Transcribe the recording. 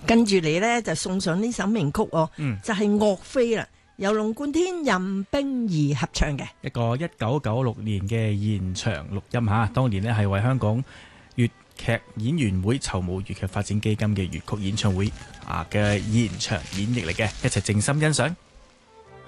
跟住你呢，就送上呢首名曲哦，就係岳飛啦，由龍貫天、任冰兒合唱嘅一個1996年嘅現場錄音嚇，當年呢係為香港粵劇演員會籌募粵劇發展基金嘅粵曲演唱會嘅現場演繹嚟嘅，一齊靜心欣賞。